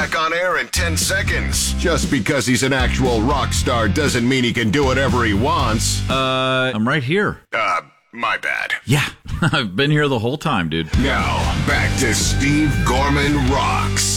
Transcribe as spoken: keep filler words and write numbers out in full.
back on air in ten seconds. Just because he's an actual rock star doesn't mean he can do whatever he wants. Uh, I'm right here. Uh, my bad. Yeah, I've been here the whole time, dude. Now, back to Steve Gorman Rocks.